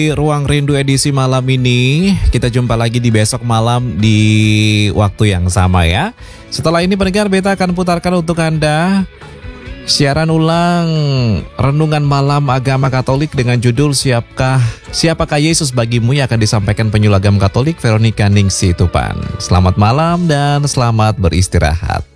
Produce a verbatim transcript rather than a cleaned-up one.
Di Ruang Rindu edisi malam ini, kita jumpa lagi di besok malam di waktu yang sama ya. Setelah ini pendengar, Beta akan putarkan untuk Anda siaran ulang Renungan Malam Agama Katolik dengan judul Siapkah Siapakah Yesus Bagimu, yang akan disampaikan penyuluh agama Katolik Veronica Ningsih Tupan. Selamat malam dan selamat beristirahat.